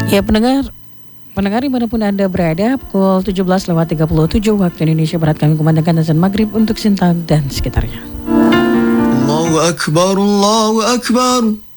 Ya pendengar dimanapun Anda berada, pukul 17:37 waktu Indonesia Barat kami kumandangkan azan maghrib untuk Sintang dan sekitarnya. Allahu Akbar, Allahu Akbar.